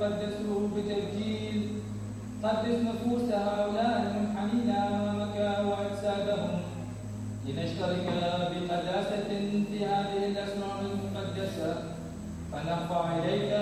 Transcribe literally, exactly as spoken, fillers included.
وقدسه بتبجيل. قدس نفوس هؤلاء المنحنين أمامك وأجسادهم لنشترك بقداسة في هذه الأسماء المقدسة، فنرفع إليك